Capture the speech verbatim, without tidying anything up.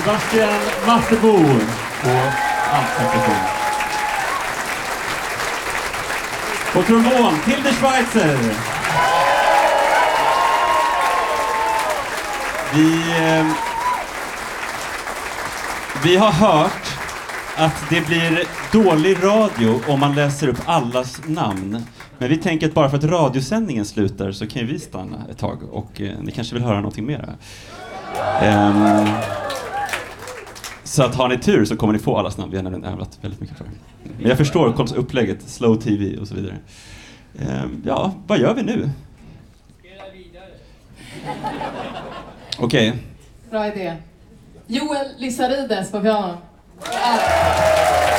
Sebastian Mattebo på altsaxofon. På trombon, Tilde Schweitzer. Vi, eh, vi har hört att det blir dålig radio om man läser upp allas namn. Men vi tänker att bara för att radiosändningen slutar så kan vi stanna ett tag och eh, ni kanske vill höra någonting mer. Um, så att har ni tur så kommer ni få allas namn. Vi har nämligen ävlat väldigt mycket för. Men jag förstår upplägget, slow T V och så vidare. Um, ja, vad gör vi nu? Spela vidare. Okej. Okay. Bra idé. Joel Lissarides på piano. Ja.